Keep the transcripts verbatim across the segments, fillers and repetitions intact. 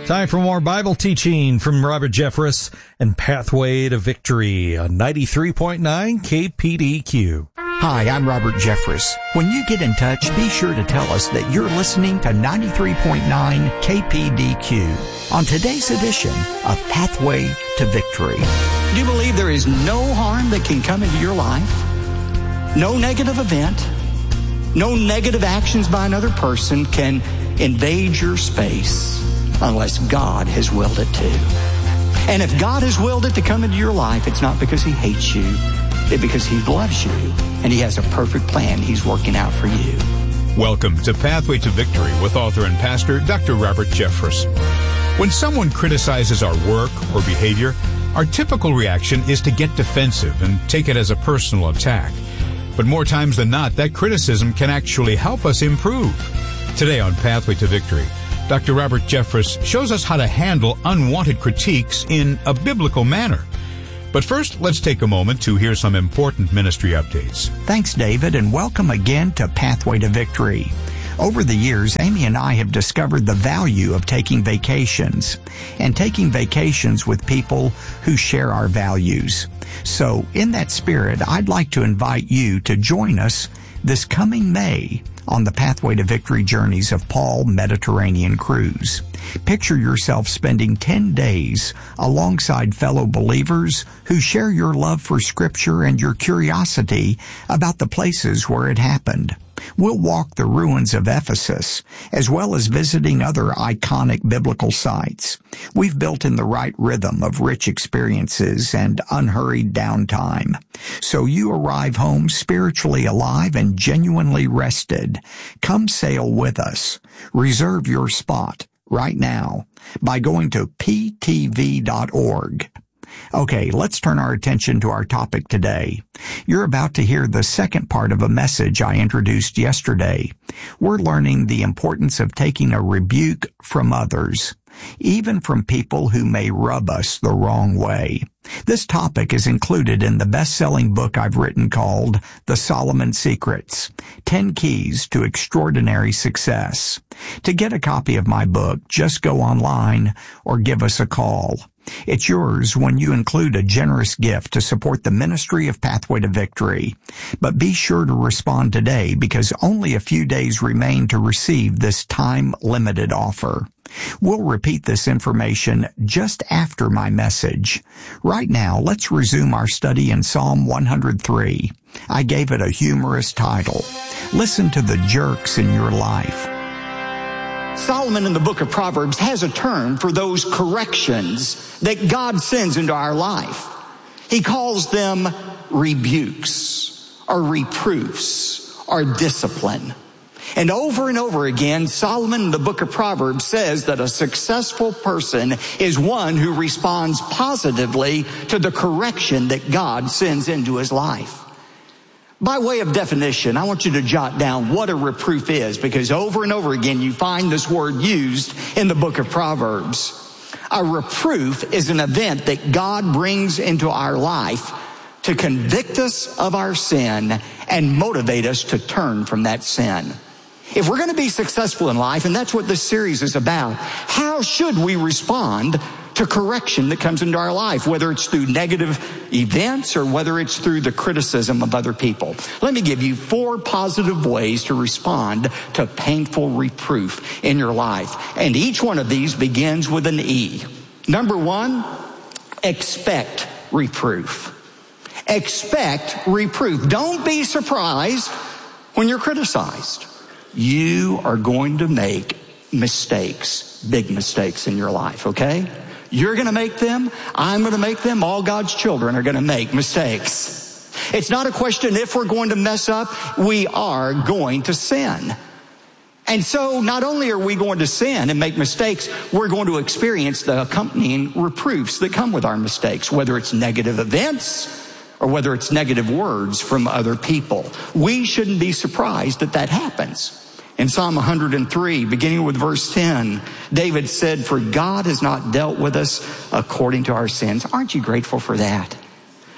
Time for more Bible teaching from Robert Jeffress and Pathway to Victory on ninety-three point nine K P D Q. Hi, I'm Robert Jeffress. When you get in touch, be sure to tell us that you're listening to ninety-three point nine K P D Q on today's edition of Pathway to Victory. Do you believe there is no harm that can come into your life? No negative event, no negative actions by another person can invade your space unless God has willed it to. And if God has willed it to come into your life, it's not because He hates you. It's because He loves you, and He has a perfect plan He's working out for you. Welcome to Pathway to Victory with author and pastor Doctor Robert Jeffress. When someone criticizes our work or behavior, our typical reaction is to get defensive and take it as a personal attack. But more times than not, that criticism can actually help us improve. Today on Pathway to Victory, Doctor Robert Jeffress shows us how to handle unwanted critiques in a biblical manner. But first, let's take a moment to hear some important ministry updates. Thanks, David, and welcome again to Pathway to Victory. Over the years, Amy and I have discovered the value of taking vacations and taking vacations with people who share our values. So, in that spirit, I'd like to invite you to join us this coming May on the Pathway to Victory Journeys of Paul Mediterranean Cruise. Picture yourself spending ten days alongside fellow believers who share your love for Scripture and your curiosity about the places where it happened. We'll walk the ruins of Ephesus, as well as visiting other iconic biblical sites. We've built in the right rhythm of rich experiences and unhurried downtime, so you arrive home spiritually alive and genuinely rested. Come sail with us. Reserve your spot right now by going to p t v dot org. Okay, let's turn our attention to our topic today. You're about to hear the second part of a message I introduced yesterday. We're learning the importance of taking a rebuke from others, even from people who may rub us the wrong way. This topic is included in the best-selling book I've written called The Solomon Secrets, ten Keys to Extraordinary Success. To get a copy of my book, just go online or give us a call. It's yours when you include a generous gift to support the ministry of Pathway to Victory. But be sure to respond today because only a few days remain to receive this time-limited offer. We'll repeat this information just after my message. Right now, let's resume our study in Psalm one hundred three. I gave it a humorous title. Listen to the jerks in your life. Solomon in the book of Proverbs has a term for those corrections that God sends into our life. He calls them rebukes or reproofs or discipline. And over and over again, Solomon in the book of Proverbs says that a successful person is one who responds positively to the correction that God sends into his life. By way of definition, I want you to jot down what a reproof is, because over and over again you find this word used in the book of Proverbs. A reproof is an event that God brings into our life to convict us of our sin and motivate us to turn from that sin. If we're going to be successful in life, and that's what this series is about, how should we respond to correction that comes into our life, whether it's through negative events or whether it's through the criticism of other people? Let me give you four positive ways to respond to painful reproof in your life. And each one of these begins with an E. Number one, expect reproof. Expect reproof. Don't be surprised when you're criticized. You are going to make mistakes, big mistakes in your life, okay? You're going to make them. I'm going to make them. All God's children are going to make mistakes. It's not a question if we're going to mess up. We are going to sin. And so not only are we going to sin and make mistakes, we're going to experience the accompanying reproofs that come with our mistakes, whether it's negative events or whether it's negative words from other people. We shouldn't be surprised that that happens. In Psalm one hundred three, beginning with verse ten, David said, "For God has not dealt with us according to our sins." Aren't you grateful for that?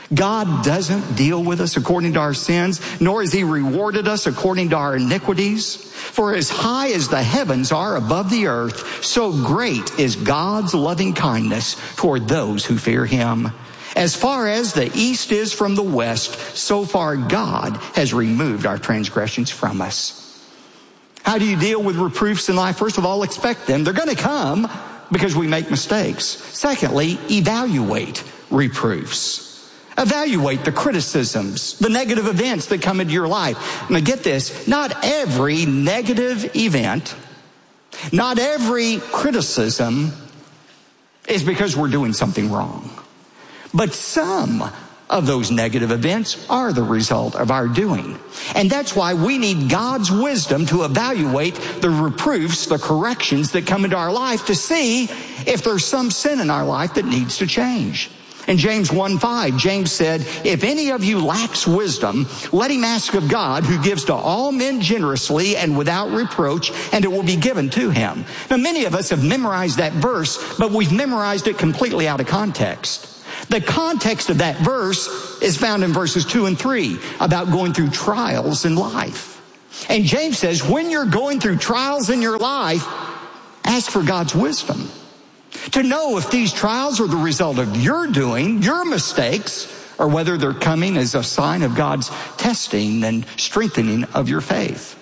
God doesn't deal with us according to our sins, nor has he rewarded us according to our iniquities. For as high as the heavens are above the earth, so great is God's loving kindness toward those who fear him. As far as the east is from the west, so far God has removed our transgressions from us. How do you deal with reproofs in life? First of all, expect them. They're going to come because we make mistakes. Secondly, evaluate reproofs. Evaluate the criticisms, the negative events that come into your life. Now get this, not every negative event, not every criticism is because we're doing something wrong. But some of those negative events are the result of our doing. And that's why we need God's wisdom to evaluate the reproofs, the corrections that come into our life to see if there's some sin in our life that needs to change. In James one five, James said, if any of you lacks wisdom, let him ask of God, who gives to all men generously and without reproach, and it will be given to him. Now, many of us have memorized that verse, but we've memorized it completely out of context. The context of that verse is found in verses two and three about going through trials in life. And James says, when you're going through trials in your life, ask for God's wisdom to know if these trials are the result of your doing, your mistakes, or whether they're coming as a sign of God's testing and strengthening of your faith.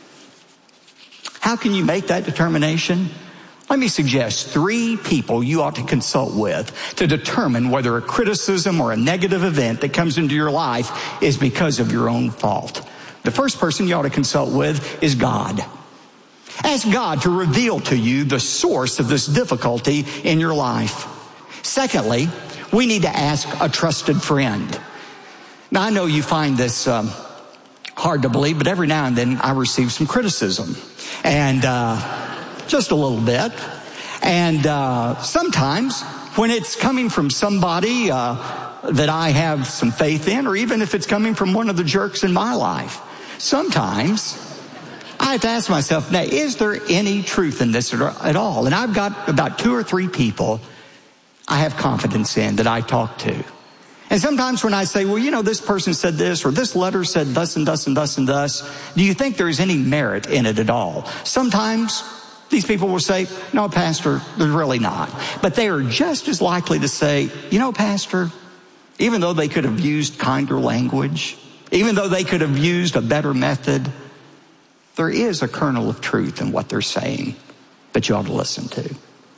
How can you make that determination? Let me suggest three people you ought to consult with to determine whether a criticism or a negative event that comes into your life is because of your own fault. The first person you ought to consult with is God. Ask God to reveal to you the source of this difficulty in your life. Secondly, we need to ask a trusted friend. Now, I know you find this um, hard to believe, but every now and then I receive some criticism. And uh just a little bit. And uh, sometimes when it's coming from somebody uh, that I have some faith in, or even if it's coming from one of the jerks in my life, sometimes I have to ask myself, now, is there any truth in this at all? And I've got about two or three people I have confidence in that I talk to. And sometimes when I say, well, you know, this person said this, or this letter said thus and thus and thus and thus, do you think there's any merit in it at all? Sometimes these people will say, no, Pastor, there's really not. But they are just as likely to say, you know, Pastor, even though they could have used kinder language, even though they could have used a better method, there is a kernel of truth in what they're saying that you ought to listen to.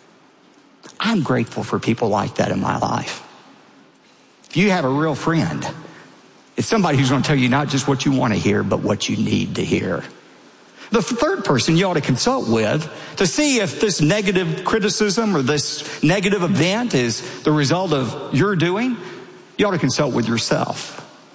I'm grateful for people like that in my life. If you have a real friend, it's somebody who's going to tell you not just what you want to hear, but what you need to hear. The third person you ought to consult with to see if this negative criticism or this negative event is the result of your doing, you ought to consult with yourself.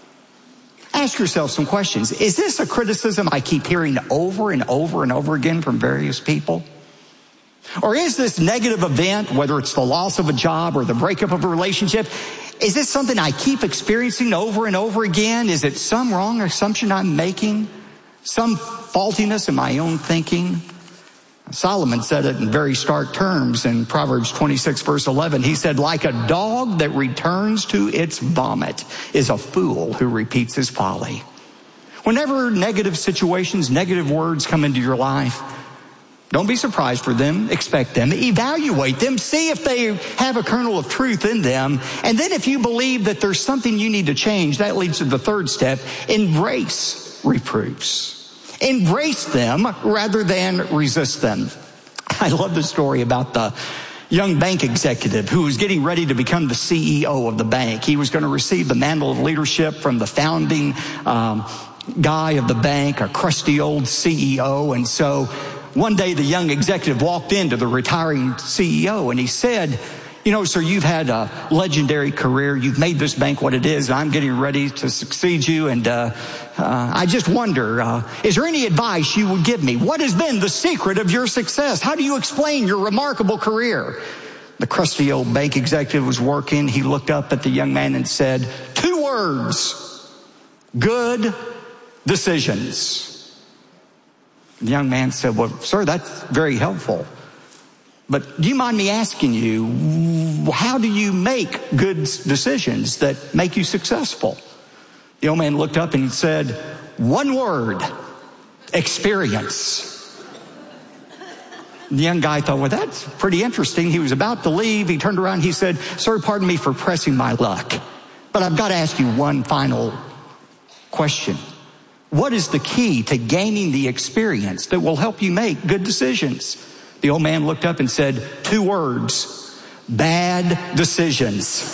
Ask yourself some questions. Is this a criticism I keep hearing over and over and over again from various people? Or is this negative event, whether it's the loss of a job or the breakup of a relationship, is this something I keep experiencing over and over again? Is it some wrong assumption I'm making? Some faultiness in my own thinking? Solomon said it in very stark terms in Proverbs twenty-six, verse eleven. He said, like a dog that returns to its vomit is a fool who repeats his folly. Whenever negative situations, negative words come into your life, don't be surprised for them. Expect them. Evaluate them. See if they have a kernel of truth in them. And then if you believe that there's something you need to change, that leads to the third step. Embrace reproofs. Embrace them rather than resist them. I love the story about the young bank executive who was getting ready to become the C E O of the bank. He was going to receive the mantle of leadership from the founding um, guy of the bank, a crusty old C E O. And so one day the young executive walked into the retiring C E O and he said, you know, sir, you've had a legendary career. You've made this bank what it is. I'm getting ready to succeed you. And uh, uh, I just wonder, uh, is there any advice you would give me? What has been the secret of your success? How do you explain your remarkable career? The crusty old bank executive was working. He looked up at the young man and said, two words, good decisions. The young man said, well, sir, that's very helpful. But do you mind me asking you, how do you make good decisions that make you successful? The old man looked up and said, one word, experience. The young guy thought, well, that's pretty interesting. He was about to leave. He turned around. He said, sir, pardon me for pressing my luck, but I've got to ask you one final question. What is the key to gaining the experience that will help you make good decisions? The old man looked up and said, two words, bad decisions.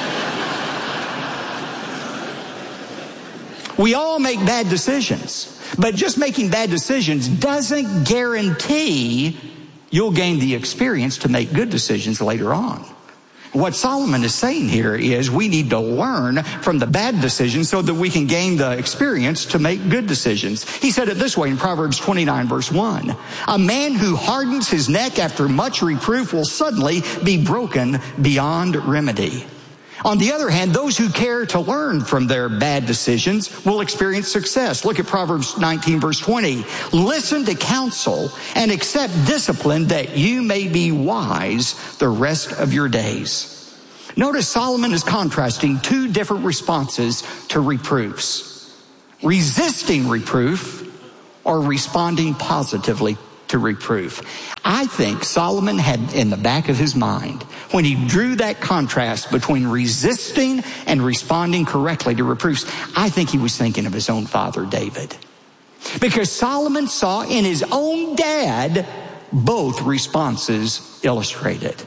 We all make bad decisions, but just making bad decisions doesn't guarantee you'll gain the experience to make good decisions later on. What Solomon is saying here is we need to learn from the bad decisions so that we can gain the experience to make good decisions. He said it this way in Proverbs twenty-nine, verse one. A man who hardens his neck after much reproof will suddenly be broken beyond remedy. On the other hand, those who care to learn from their bad decisions will experience success. Look at Proverbs nineteen, verse twenty. Listen to counsel and accept discipline that you may be wise the rest of your days. Notice Solomon is contrasting two different responses to reproofs. Resisting reproof or responding positively to reproof. I think Solomon had in the back of his mind, when he drew that contrast between resisting and responding correctly to reproofs, I think he was thinking of his own father, David. Because Solomon saw in his own dad both responses illustrated.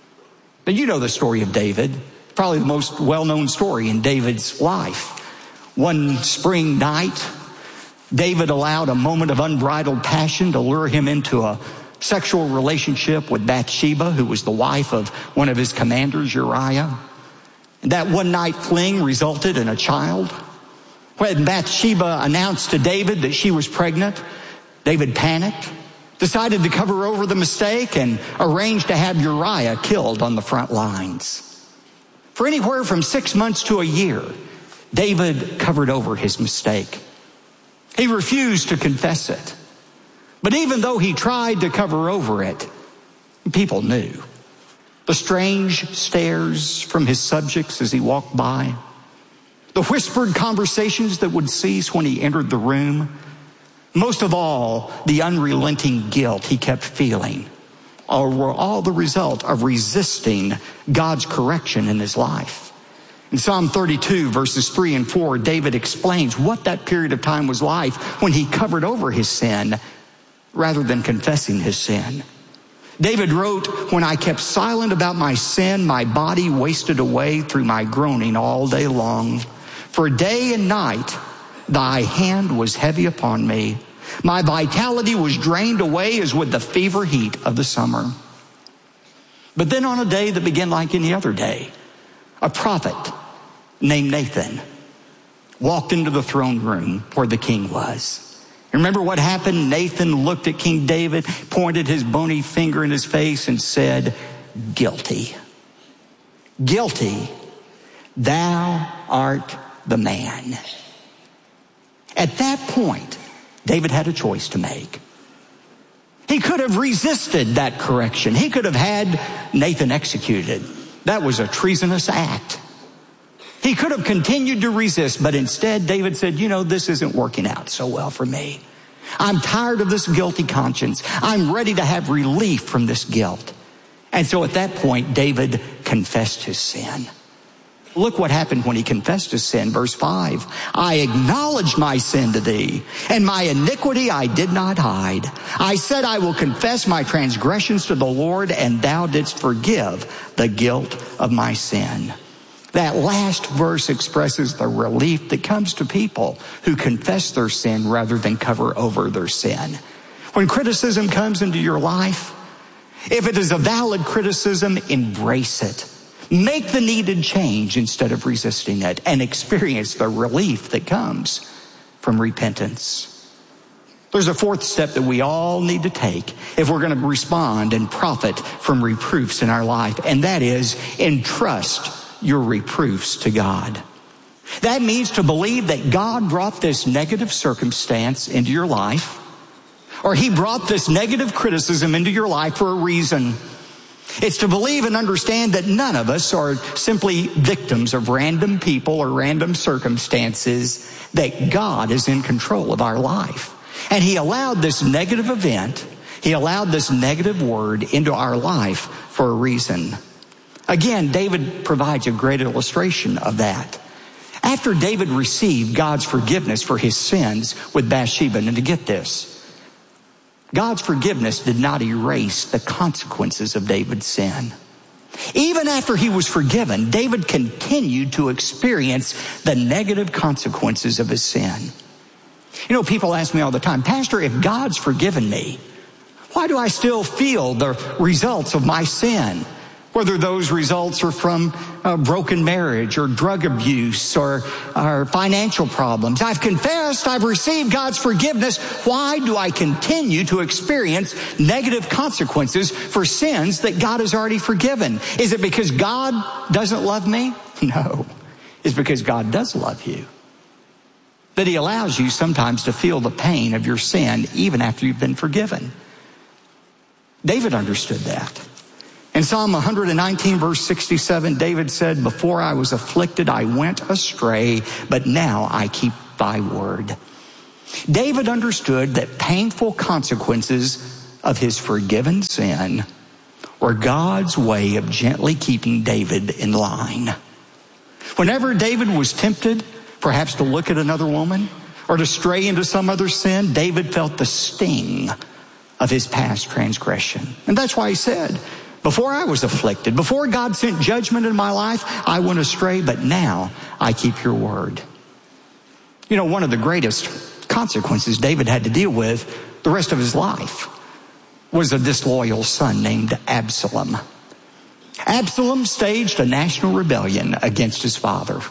Now, you know the story of David, probably the most well-known story in David's life. One spring night, David allowed a moment of unbridled passion to lure him into a sexual relationship with Bathsheba, who was the wife of one of his commanders, Uriah. And that one night fling resulted in a child. When Bathsheba announced to David that she was pregnant, David panicked, decided to cover over the mistake, and arranged to have Uriah killed on the front lines. For anywhere from six months to a year, David covered over his mistake. He refused to confess it. But even though he tried to cover over it, people knew. The strange stares from his subjects as he walked by, the whispered conversations that would cease when he entered the room, most of all, the unrelenting guilt he kept feeling, or were all the result of resisting God's correction in his life. In Psalm thirty-two, verses three and four, David explains what that period of time was like when he covered over his sin rather than confessing his sin. David wrote, when I kept silent about my sin, my body wasted away through my groaning all day long. For day and night, thy hand was heavy upon me. My vitality was drained away as with the fever heat of the summer. But then on a day that began like any other day, a prophet named Nathan walked into the throne room where the king was. Remember what happened? Nathan looked at King David, pointed his bony finger in his face and said, guilty. Guilty. Thou art the man. At that point, David had a choice to make. He could have resisted that correction. He could have had Nathan executed. That was a treasonous act. He could have continued to resist, but instead David said, you know, this isn't working out so well for me. I'm tired of this guilty conscience. I'm ready to have relief from this guilt. And so at that point, David confessed his sin. Look what happened when he confessed his sin. Verse five, I acknowledged my sin to thee, and my iniquity I did not hide. I said, I will confess my transgressions to the Lord, and thou didst forgive the guilt of my sin. That last verse expresses the relief that comes to people who confess their sin rather than cover over their sin. When criticism comes into your life, if it is a valid criticism, embrace it. Make the needed change instead of resisting it, and experience the relief that comes from repentance. There's a fourth step that we all need to take if we're going to respond and profit from reproofs in our life, and that is entrust your reproofs to God. That means to believe that God brought this negative circumstance into your life, or he brought this negative criticism into your life for a reason. It's to believe and understand that none of us are simply victims of random people or random circumstances, that God is in control of our life. And He allowed this negative event, He allowed this negative word into our life for a reason. Again, David provides a great illustration of that. After David received God's forgiveness for his sins with Bathsheba, and to get this, God's forgiveness did not erase the consequences of David's sin. Even after he was forgiven, David continued to experience the negative consequences of his sin. You know, people ask me all the time, Pastor, if God's forgiven me, why do I still feel the results of my sin? Whether those results are from a broken marriage or drug abuse or, or financial problems. I've confessed, I've received God's forgiveness. Why do I continue to experience negative consequences for sins that God has already forgiven? Is it because God doesn't love me? No. It's because God does love you. That He allows you sometimes to feel the pain of your sin even after you've been forgiven. David understood that. In Psalm one nineteen, verse sixty-seven, David said, before I was afflicted, I went astray, but now I keep thy word. David understood that painful consequences of his forgiven sin were God's way of gently keeping David in line. Whenever David was tempted, perhaps to look at another woman or to stray into some other sin, David felt the sting of his past transgression. And that's why he said, before I was afflicted, before God sent judgment in my life, I went astray, but now I keep your word. You know, one of the greatest consequences David had to deal with the rest of his life was a disloyal son named Absalom. Absalom staged a national rebellion against his father.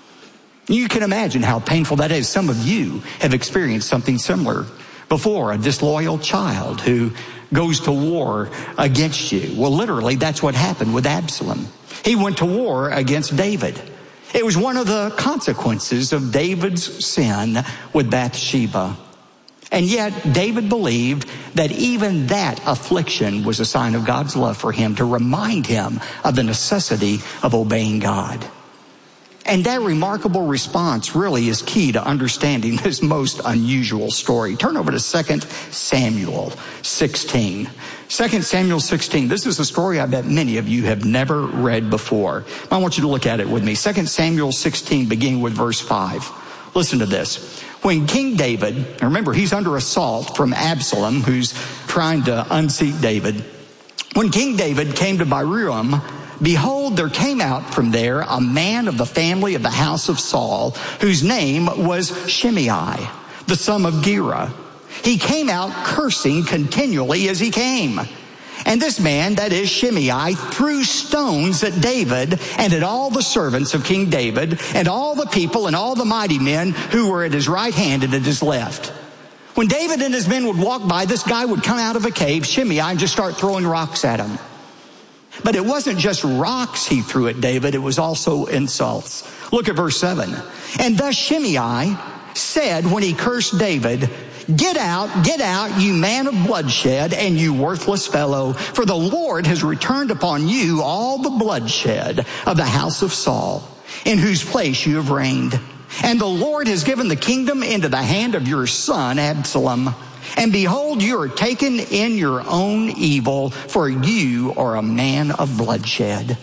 You can imagine how painful that is. Some of you have experienced something similar before, a disloyal child who goes to war against you. Well, literally, that's what happened with Absalom. He went to war against David. It was one of the consequences of David's sin with Bathsheba. And yet, David believed that even that affliction was a sign of God's love for him, to remind him of the necessity of obeying God. And that remarkable response really is key to understanding this most unusual story. Turn over to Second Samuel sixteen. Second Samuel sixteen. This is a story I bet many of you have never read before. I want you to look at it with me. Second Samuel sixteen, beginning with verse five. Listen to this. When King David, remember he's under assault from Absalom, who's trying to unseat David. When King David came to Bahurim, behold, there came out from there a man of the family of the house of Saul, whose name was Shimei, the son of Gera. He came out cursing continually as he came. And this man, that is Shimei, threw stones at David and at all the servants of King David and all the people and all the mighty men who were at his right hand and at his left. When David and his men would walk by, this guy would come out of a cave, Shimei, and just start throwing rocks at him. But it wasn't just rocks he threw at David, it was also insults. Look at verse seven. And thus Shimei said when he cursed David, Get out, get out, you man of bloodshed, and you worthless fellow, for the Lord has returned upon you all the bloodshed of the house of Saul, in whose place you have reigned. And the Lord has given the kingdom into the hand of your son Absalom. And behold, you are taken in your own evil, for you are a man of bloodshed.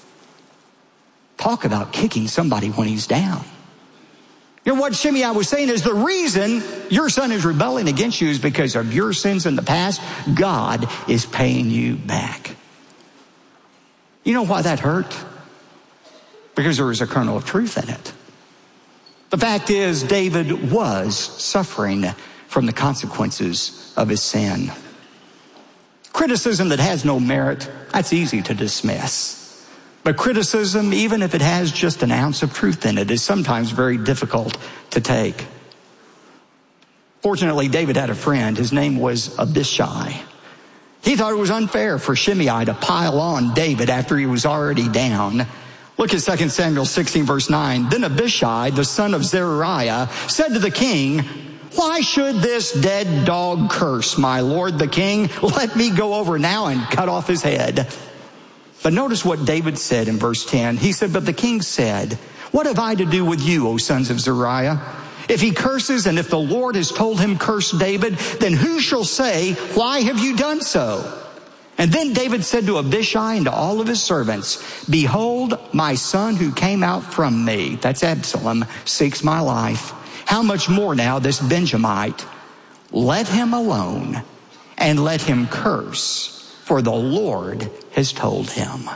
Talk about kicking somebody when he's down. You know what Shimei was saying is the reason your son is rebelling against you is because of your sins in the past. God is paying you back. You know why that hurt? Because there was a kernel of truth in it. The fact is, David was suffering from the consequences of his sin. Criticism that has no merit, that's easy to dismiss. But criticism, even if it has just an ounce of truth in it, is sometimes very difficult to take. Fortunately, David had a friend. His name was Abishai. He thought it was unfair for Shimei to pile on David after he was already down. Look at Second Samuel sixteen, verse nine. Then Abishai, the son of Zeruiah, said to the king, Why should this dead dog curse my lord the king? Let me go over now and cut off his head. But notice what David said in verse ten. He said, but the king said, what have I to do with you, O sons of Zeruiah? If he curses, and if the Lord has told him, curse David, then who shall say, why have you done so? And then David said to Abishai and to all of his servants, behold, my son who came out from me, that's Absalom, seeks my life. How much more now this Benjamite? Let him alone and let him curse, for the Lord has told him.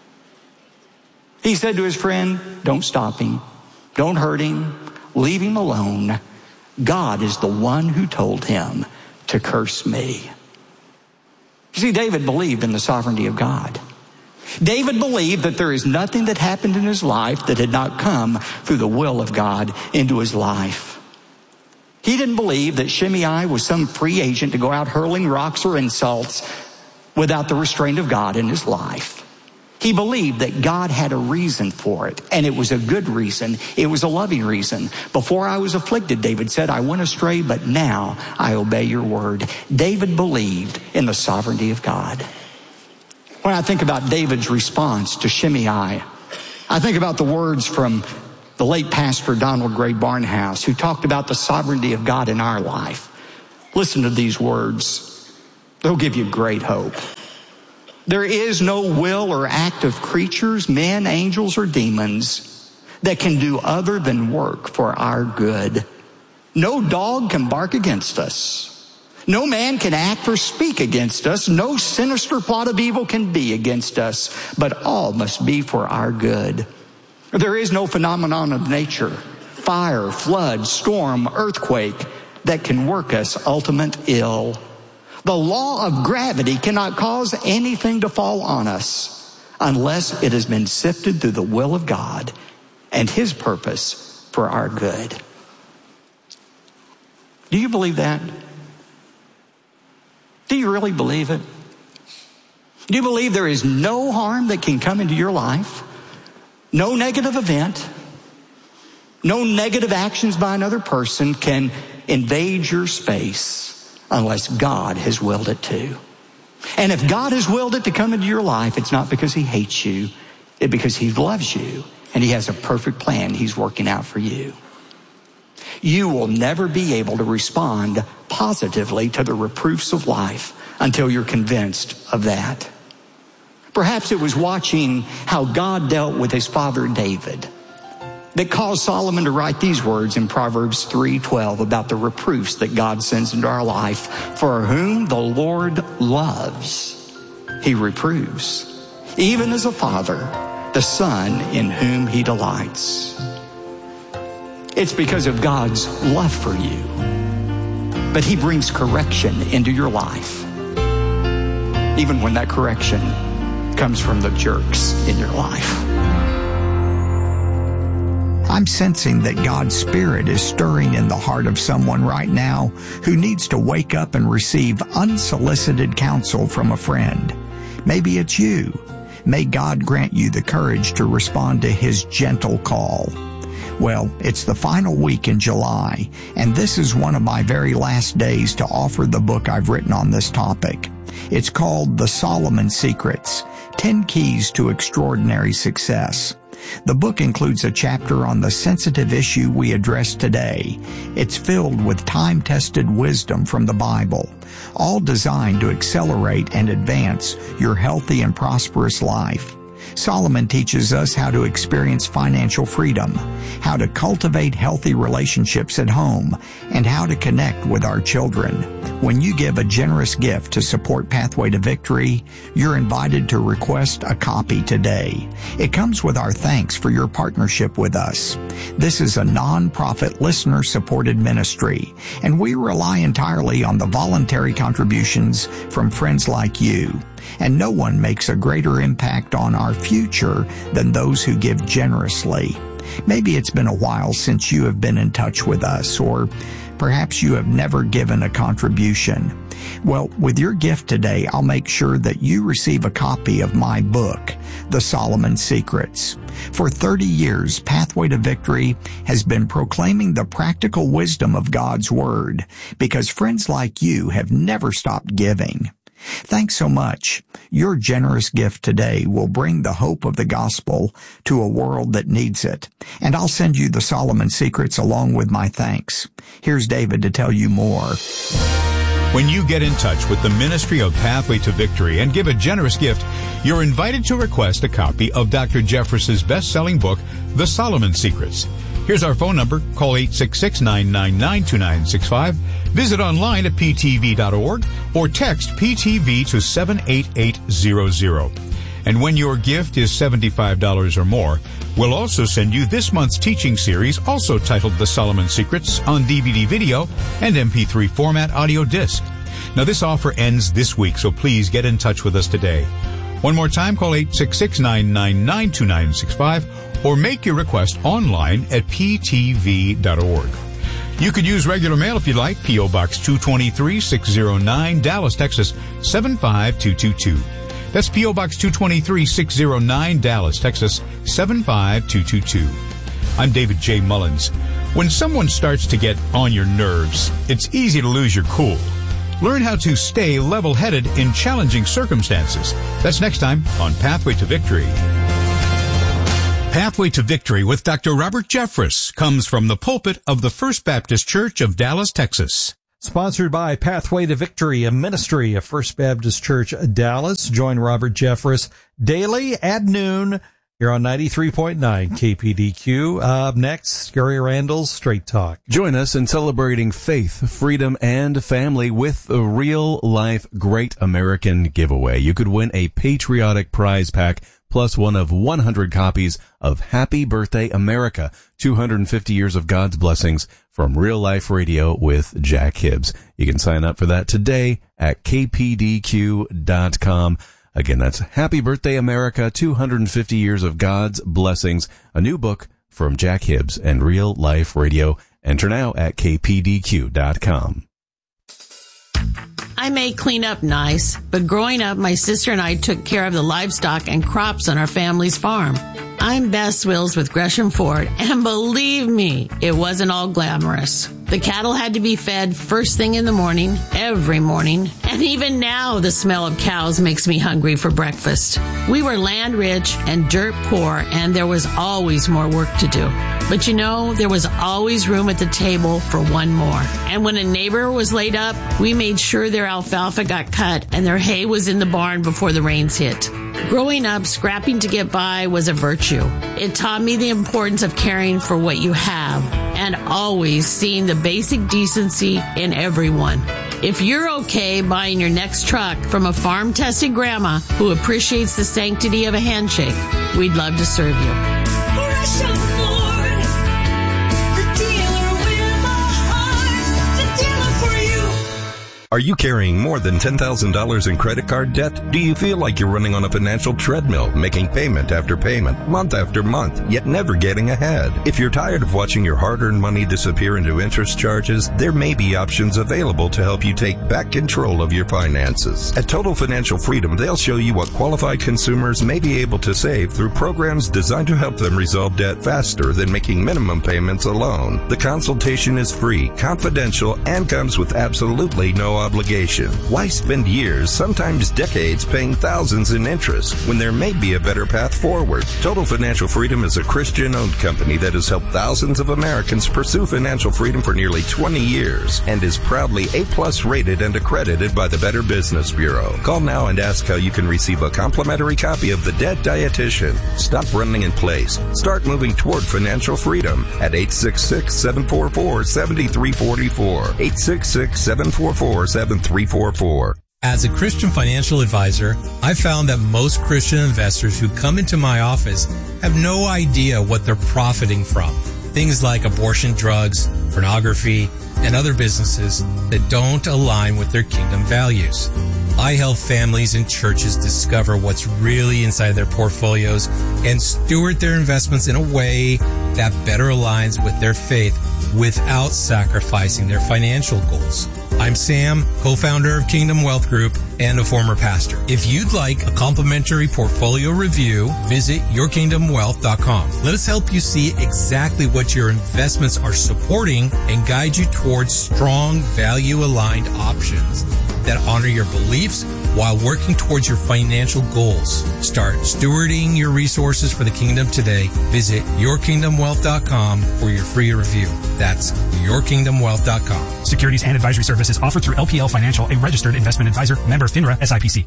He said to his friend, don't stop him. Don't hurt him. Leave him alone. God is the one who told him to curse me. You see, David believed in the sovereignty of God. David believed that there is nothing that happened in his life that had not come through the will of God into his life. He didn't believe that Shimei was some free agent to go out hurling rocks or insults without the restraint of God in his life. He believed that God had a reason for it, and it was a good reason. It was a loving reason. Before I was afflicted, David said, I went astray, but now I obey your word. David believed in the sovereignty of God. When I think about David's response to Shimei, I think about the words from the late pastor Donald Gray Barnhouse, who talked about the sovereignty of God in our life. Listen to these words. They'll give you great hope. There is no will or act of creatures, men, angels, or demons that can do other than work for our good. No dog can bark against us. No man can act or speak against us. No sinister plot of evil can be against us, but all must be for our good. There is no phenomenon of nature, fire, flood, storm, earthquake, that can work us ultimate ill. The law of gravity cannot cause anything to fall on us unless it has been sifted through the will of God and his purpose for our good. Do you believe that? Do you really believe it? Do you believe there is no harm that can come into your life? No negative event, no negative actions by another person can invade your space unless God has willed it to. And if God has willed it to come into your life, it's not because he hates you, it's because he loves you and he has a perfect plan he's working out for you. You will never be able to respond positively to the reproofs of life until you're convinced of that. Perhaps it was watching how God dealt with his father David that caused Solomon to write these words in Proverbs three twelve about the reproofs that God sends into our life. For whom the Lord loves, he reproves, even as a father, the son in whom he delights. It's because of God's love for you. But he brings correction into your life, even when that correction comes from the jerks in your life. I'm sensing that God's Spirit is stirring in the heart of someone right now who needs to wake up and receive unsolicited counsel from a friend. Maybe it's you. May God grant you the courage to respond to his gentle call. Well, it's the final week in July, and this is one of my very last days to offer the book I've written on this topic. It's called The Solomon Secrets, ten Keys to Extraordinary Success. The book includes a chapter on the sensitive issue we address today. It's filled with time-tested wisdom from the Bible, all designed to accelerate and advance your healthy and prosperous life. Solomon teaches us how to experience financial freedom, how to cultivate healthy relationships at home, and how to connect with our children. When you give a generous gift to support Pathway to Victory, you're invited to request a copy today. It comes with our thanks for your partnership with us. This is a non-profit listener-supported ministry, and we rely entirely on the voluntary contributions from friends like you. And no one makes a greater impact on our future than those who give generously. Maybe it's been a while since you have been in touch with us, or perhaps you have never given a contribution. Well, with your gift today, I'll make sure that you receive a copy of my book, The Solomon Secrets. For thirty years, Pathway to Victory has been proclaiming the practical wisdom of God's Word, because friends like you have never stopped giving. Thanks so much. Your generous gift today will bring the hope of the gospel to a world that needs it. And I'll send you the Solomon Secrets along with my thanks. Here's David to tell you more. When you get in touch with the Ministry of Pathway to Victory and give a generous gift, you're invited to request a copy of Doctor Jeffress's best-selling book, The Solomon Secrets. Here's our phone number. Call eight six six, nine nine nine, two nine six five. Visit online at p t v dot org or text P T V to seven eight eight zero zero. And when your gift is seventy-five dollars or more, we'll also send you this month's teaching series, also titled The Solomon Secrets, on D V D video and M P three format audio disc. Now, this offer ends this week, so please get in touch with us today. One more time, call eight six six, nine nine nine, two nine six five or make your request online at p t v dot org. You could use regular mail if you like. P O. Box two twenty-three, six oh nine, Dallas, Texas, seven five two two two. That's P O. Box two twenty-three, six oh nine, Dallas, Texas, seven five two two two. I'm David J. Mullins. When someone starts to get on your nerves, it's easy to lose your cool. Learn how to stay level-headed in challenging circumstances. That's next time on Pathway to Victory. Pathway to Victory with Doctor Robert Jeffress comes from the pulpit of the First Baptist Church of Dallas, Texas. Sponsored by Pathway to Victory, a ministry of First Baptist Church Dallas. Join Robert Jeffress daily at noon here on ninety-three point nine K P D Q. Up next, Gary Randall's Straight Talk. Join us in celebrating faith, freedom, and family with a real-life Great American giveaway. You could win a patriotic prize pack plus one of one hundred copies of Happy Birthday America, two hundred fifty years of God's blessings from Real Life Radio with Jack Hibbs. You can sign up for that today at k p d q dot com. Again, that's Happy Birthday America, two hundred fifty years of God's blessings, a new book from Jack Hibbs and Real Life Radio. Enter now at k p d q dot com. I may clean up nice, but growing up, my sister and I took care of the livestock and crops on our family's farm. I'm Bess Wills with Gresham Ford, and believe me, it wasn't all glamorous. The cattle had to be fed first thing in the morning, every morning, and even now the smell of cows makes me hungry for breakfast. We were land rich and dirt poor, and there was always more work to do. But you know, there was always room at the table for one more. And when a neighbor was laid up, we made sure their alfalfa got cut and their hay was in the barn before the rains hit. Growing up, scrapping to get by was a virtue. It taught me the importance of caring for what you have and always seeing the basic decency in everyone. If you're okay buying your next truck from a farm-tested grandma who appreciates the sanctity of a handshake, we'd love to serve you. Gresham Ford, the dealer with a heart, the dealer for you. Are you carrying more than ten thousand dollars in credit card debt? Do you feel like you're running on a financial treadmill, making payment after payment, month after month, yet never getting ahead? If you're tired of watching your hard-earned money disappear into interest charges, there may be options available to help you take back control of your finances. At Total Financial Freedom, they'll show you what qualified consumers may be able to save through programs designed to help them resolve debt faster than making minimum payments alone. The consultation is free, confidential, and comes with absolutely no obligation. Why spend years, sometimes decades, paying thousands in interest when there may be a better path forward? Total Financial Freedom is a Christian-owned company that has helped thousands of Americans pursue financial freedom for nearly twenty years and is proudly A-plus rated and accredited by the Better Business Bureau. Call now and ask how you can receive a complimentary copy of The Debt Dietitian. Stop running in place. Start moving toward financial freedom at eight six six, seven four four, seven three four four. eight six six, seven four four, seven three four four. As a Christian financial advisor, I found that most Christian investors who come into my office have no idea what they're profiting from. Things like abortion drugs, pornography, and other businesses that don't align with their kingdom values. I help families and churches discover what's really inside their portfolios and steward their investments in a way that better aligns with their faith without sacrificing their financial goals. I'm Sam, co-founder of Kingdom Wealth Group and a former pastor. If you'd like a complimentary portfolio review, visit your kingdom wealth dot com. Let us help you see exactly what your investments are supporting and guide you towards strong, value-aligned options that honor your beliefs while working towards your financial goals. Start stewarding your resources for the kingdom today. Visit your kingdom wealth dot com for your free review. That's your kingdom wealth dot com. Securities and advisory services offered through L P L Financial, a registered investment advisor, member FINRA S I P C.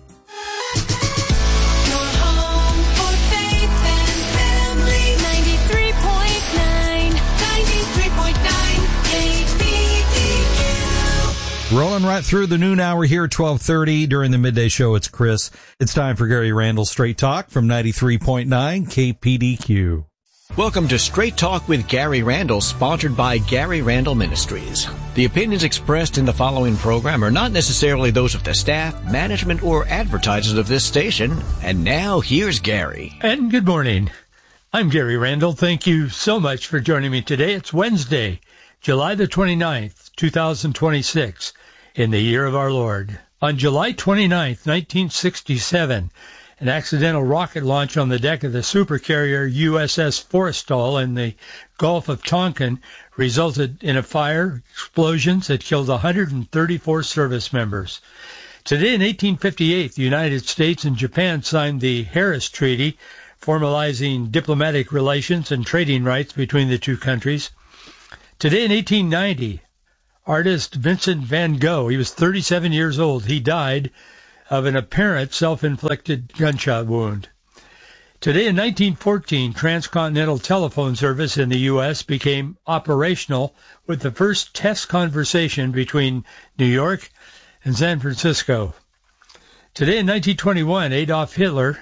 Rolling right through the noon hour here at twelve thirty. During the midday show, it's Chris. It's time for Gary Randall's Straight Talk from ninety-three point nine K P D Q. Welcome to Straight Talk with Gary Randall, sponsored by Gary Randall Ministries. The opinions expressed in the following program are not necessarily those of the staff, management, or advertisers of this station. And now, here's Gary. And good morning. I'm Gary Randall. Thank you so much for joining me today. It's Wednesday, July the twenty-ninth, two thousand twenty-six, in the year of our Lord. On July twenty-ninth, nineteen sixty-seven, an accidental rocket launch on the deck of the supercarrier U S S Forrestal in the Gulf of Tonkin resulted in a fire, explosions that killed one hundred thirty-four service members. Today in eighteen fifty-eight, the United States and Japan signed the Harris Treaty, formalizing diplomatic relations and trading rights between the two countries. Today in eighteen ninety, artist Vincent van Gogh, he was thirty-seven years old. He died of an apparent self-inflicted gunshot wound. Today in nineteen fourteen, transcontinental telephone service in the U S became operational with the first test conversation between New York and San Francisco. Today in nineteen twenty-one, Adolf Hitler,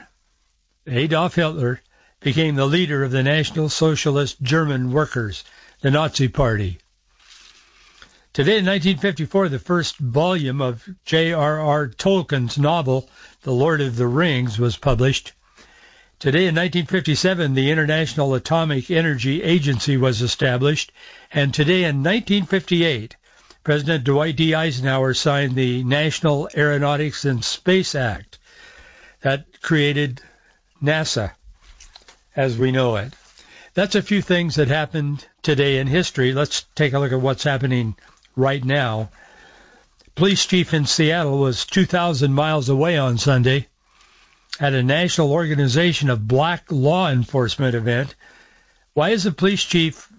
Adolf Hitler became the leader of the National Socialist German Workers, the Nazi Party. Today in nineteen fifty-four, the first volume of J R R Tolkien's novel, The Lord of the Rings, was published. Today in nineteen fifty-seven, the International Atomic Energy Agency was established. And today in nineteen fifty-eight, President Dwight D. Eisenhower signed the National Aeronautics and Space Act that created NASA as we know it. That's a few things that happened today in history. Let's take a look at what's happening right now. Police chief in Seattle was two thousand miles away on Sunday at a National Organization of Black Law Enforcement event. Why is the police chief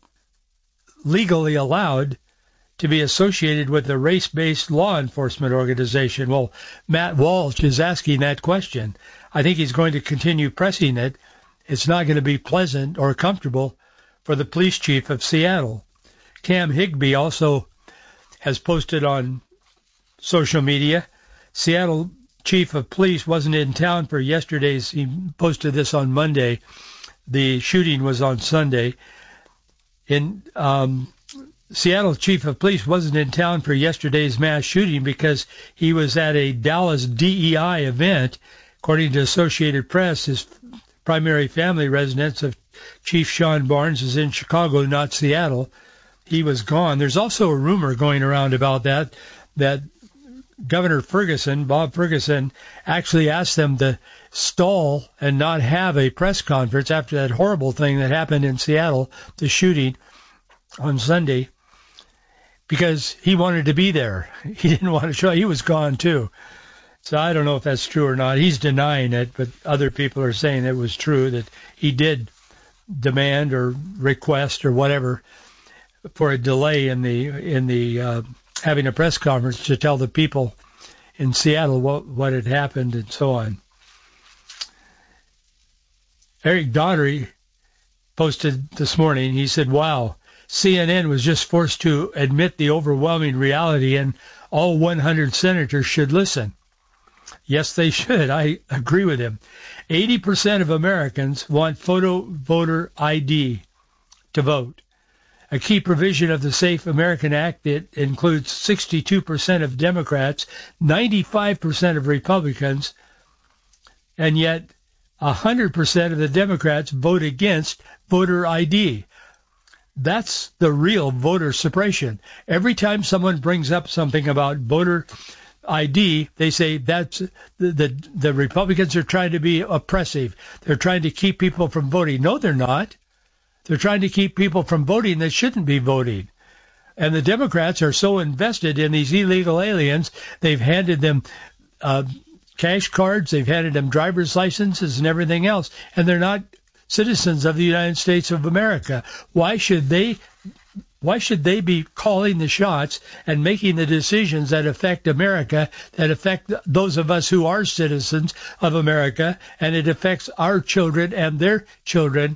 legally allowed to be associated with a race-based law enforcement organization? Well, Matt Walsh is asking that question. I think he's going to continue pressing it. It's not going to be pleasant or comfortable for the police chief of Seattle. Cam Higbee also has posted on social media. Seattle chief of police wasn't in town for yesterday's. He posted this on Monday. The shooting was on Sunday. In um, Seattle chief of police wasn't in town for yesterday's mass shooting because he was at a Dallas D E I event. According to Associated Press, his primary family residence of Chief Sean Barnes is in Chicago, not Seattle. He was gone. There's also a rumor going around about that, that Governor Ferguson, Bob Ferguson, actually asked them to stall and not have a press conference after that horrible thing that happened in Seattle, the shooting on Sunday, because he wanted to be there. He didn't want to show. He was gone, too. So I don't know if that's true or not. He's denying it, but other people are saying it was true, that he did demand or request or whatever for a delay in the in the uh, having a press conference to tell the people in Seattle what, what had happened and so on. Eric Daugherty posted this morning, he said, wow, C N N was just forced to admit the overwhelming reality and all one hundred senators should listen. Yes, they should. I agree with him. eighty percent of Americans want photo voter I D to vote. A key provision of the Safe American Act that includes sixty-two percent of Democrats, ninety-five percent of Republicans, and yet one hundred percent of the Democrats vote against voter I D. That's the real voter suppression. Every time someone brings up something about voter I D, they say that's the, the the Republicans are trying to be oppressive. They're trying to keep people from voting. No, they're not. They're trying to keep people from voting that shouldn't be voting. And the Democrats are so invested in these illegal aliens, they've handed them uh, cash cards. They've handed them driver's licenses and everything else, and they're not citizens of the United States of America. Why should they? Why should they be calling the shots and making the decisions that affect America, that affect those of us who are citizens of America, and it affects our children and their children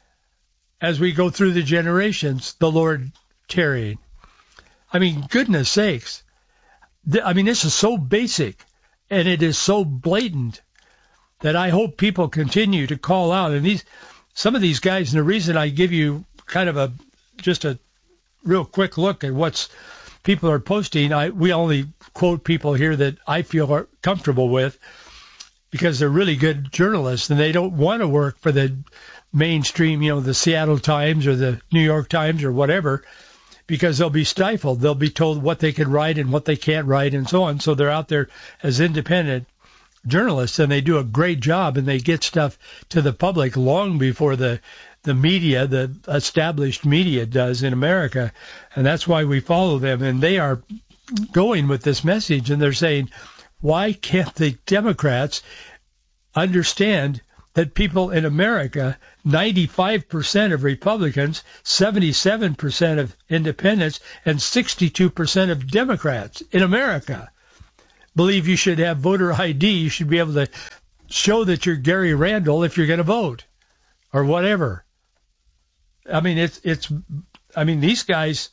as we go through the generations, the Lord tarrying? I mean, goodness sakes. I mean, this is so basic, and it is so blatant that I hope people continue to call out. And these, some of these guys, and the reason I give you kind of a, just a real quick look at what's people are posting, I we only quote people here that I feel are comfortable with because they're really good journalists, and they don't want to work for the mainstream, you know, the Seattle Times or the New York Times or whatever, because they'll be stifled. They'll be told what they can write and what they can't write and so on. So they're out there as independent journalists, and they do a great job, and they get stuff to the public long before the the media, the established media does in America. And that's why we follow them. And they are going with this message, and they're saying, why can't the Democrats understand that people in America, ninety-five percent of Republicans, seventy-seven percent of independents, and sixty-two percent of Democrats in America believe you should have voter I D. You should be able to show that you're Gary Randall if you're going to vote or whatever. I mean, it's, it's, I mean, these guys,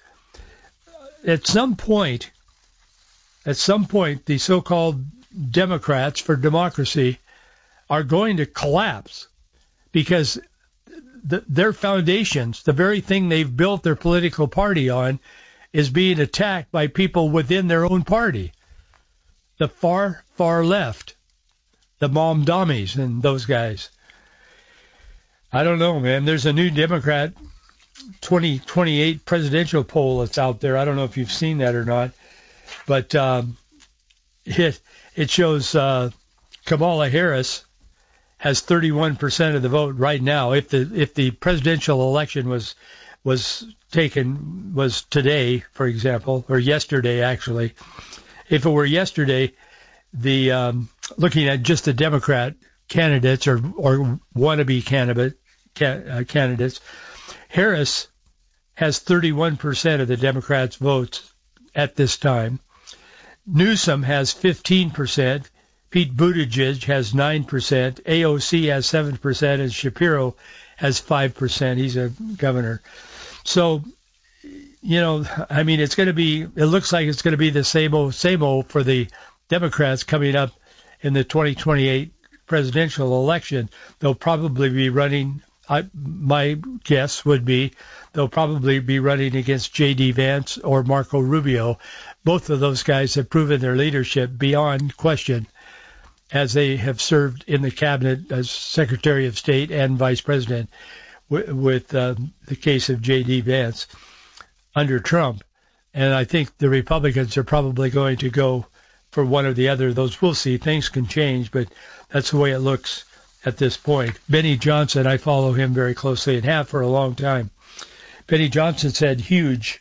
at some point, at some point, the so-called Democrats for democracy are going to collapse because the, their foundations, the very thing they've built their political party on, is being attacked by people within their own party. The far, far left, the mom dummies and those guys. I don't know, man. There's a new Democrat twenty twenty-eight presidential poll that's out there. I don't know if you've seen that or not, but um, it it shows uh, Kamala Harris has thirty-one percent of the vote right now. If the if the presidential election was was taken was today, for example, or yesterday actually, if it were yesterday, the um, looking at just the Democrat candidates or or wannabe candidate can, uh, candidates, Harris has thirty-one percent of the Democrats' votes at this time. Newsom has fifteen percent. Pete Buttigieg has nine percent. A O C has seven percent, and Shapiro has five percent. He's a governor. So, you know, I mean, it's going to be, it looks like it's going to be the same old, same old for the Democrats coming up in the twenty twenty-eight presidential election. They'll probably be running, I, my guess would be, they'll probably be running against J D Vance or Marco Rubio. Both of those guys have proven their leadership beyond question, as they have served in the cabinet as Secretary of State and Vice President w- with uh, the case of J D Vance under Trump. And I think the Republicans are probably going to go for one or the other of those. We'll see. Things can change, but that's the way it looks at this point. Benny Johnson, I follow him very closely and have for a long time. Benny Johnson said huge.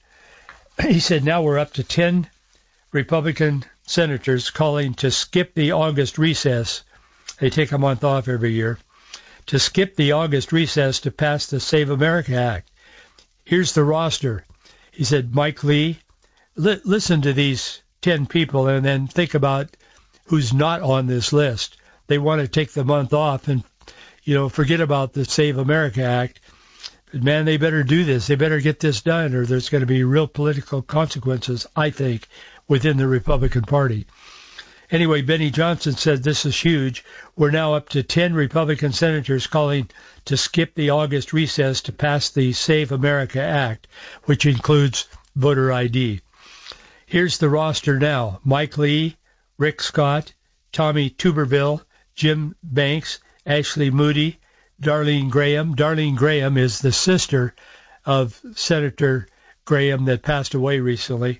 He said now we're up to ten Republican senators calling to skip the August recess. They take a month off every year. To skip the August recess to pass the Save America Act. Here's the roster. He said, Mike Lee, li- listen to these ten people and then think about who's not on this list. They want to take the month off and, you know, forget about the Save America Act. But man, they better do this. They better get this done, or there's going to be real political consequences, I think, within the Republican Party. Anyway, Benny Johnson said this is huge. We're now up to ten Republican senators calling to skip the August recess to pass the Save America Act, which includes voter I D. Here's the roster now. Mike Lee, Rick Scott, Tommy Tuberville, Jim Banks, Ashley Moody, Darlene Graham. Darlene Graham is the sister of Senator Graham that passed away recently.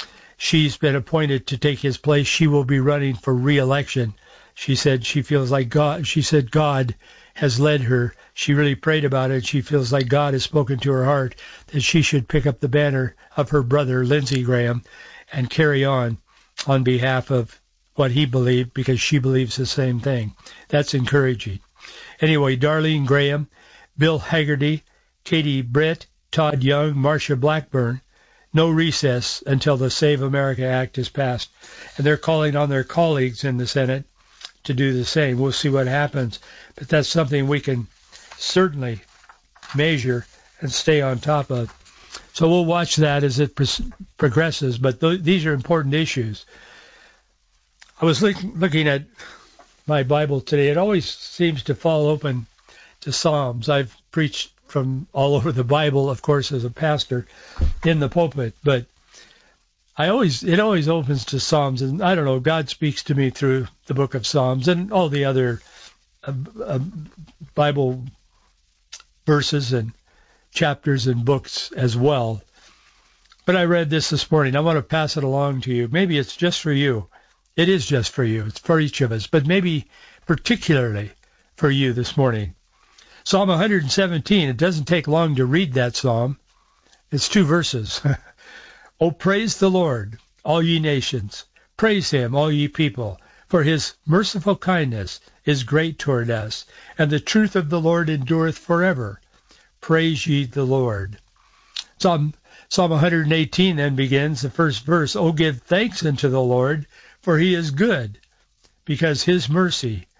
She's been appointed to take his place. She will be running for re-election. She said she feels like God, she said God has led her. She really prayed about it. She feels like God has spoken to her heart that she should pick up the banner of her brother, Lindsey Graham, and carry on on behalf of what he believed because she believes the same thing. That's encouraging. Anyway, Darlene Graham, Bill Haggerty, Katie Britt, Todd Young, Marsha Blackburn, no recess until the Save America Act is passed. And they're calling on their colleagues in the Senate to do the same. We'll see what happens. But that's something we can certainly measure and stay on top of. So we'll watch that as it pro- progresses. But th- these are important issues. I was look- looking at my Bible today. It always seems to fall open to Psalms. I've preached from all over the Bible, of course, as a pastor in the pulpit, but I always it always opens to Psalms, and I don't know, God speaks to me through the book of Psalms and all the other uh, uh, Bible verses and chapters and books as well. But I read this this morning. I want to pass it along to you. Maybe it's just for you. It is just for you. It's for each of us, but maybe particularly for you this morning. Psalm one hundred seventeen, it doesn't take long to read that psalm. It's two verses. Oh, praise the Lord, all ye nations. Praise him, all ye people, for his merciful kindness is great toward us, and the truth of the Lord endureth forever. Praise ye the Lord. Psalm, Psalm one hundred eighteen then begins, the first verse, Oh, give thanks unto the Lord, for he is good, because his mercy